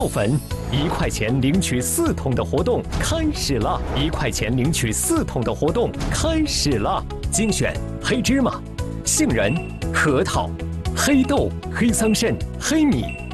粉，1块钱领取4桶的活动开始了！1块钱领取4桶的活动开始了！精选黑芝麻、杏仁、核桃、黑豆、黑桑葚、黑米。